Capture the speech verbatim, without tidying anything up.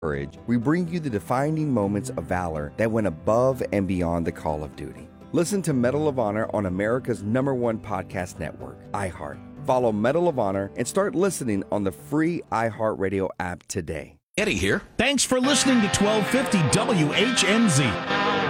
courage, we bring you the defining moments of valor that went above and beyond the call of duty. Listen to Medal of Honor on America's number one podcast network, iHeart. Follow Medal of Honor and start listening on the free iHeartRadio app today. Eddie here. Thanks for listening to twelve fifty W H N Z.